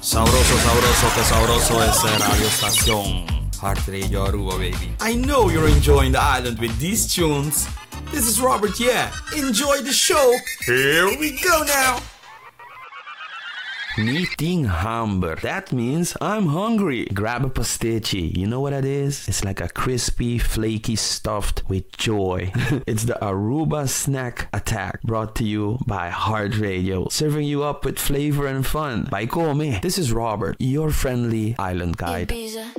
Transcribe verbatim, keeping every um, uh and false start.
Sabroso, sabroso, que sabroso es el radio estación. Heart Radio Aruba, baby. I know you're enjoying the island with these tunes. This is Robert, yeah. Enjoy the show. Here we go now. Meeting Hamburg. That means I'm hungry. Grab a pastici. You know what that is? It's like a crispy, flaky stuffed with joy. It's the Aruba Snack Attack, brought to you by Heart Radio, serving you up with flavor and fun. By Come. This is Robert, your friendly island guide. Ibiza.